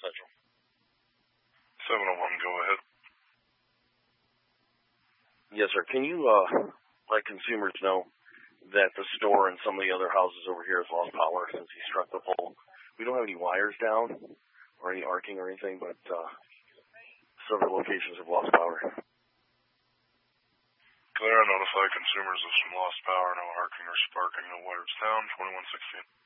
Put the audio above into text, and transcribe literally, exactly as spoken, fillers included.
Central. seven oh one, go ahead. Yes, sir. Can you uh, let consumers know that the store and some of the other houses over here has lost power since he struck the pole? We don't have any wires down or any arcing or anything, but uh, several locations have lost power. Clear, I notify consumers of some lost power, no arcing or sparking, no wires down, twenty-one sixteen.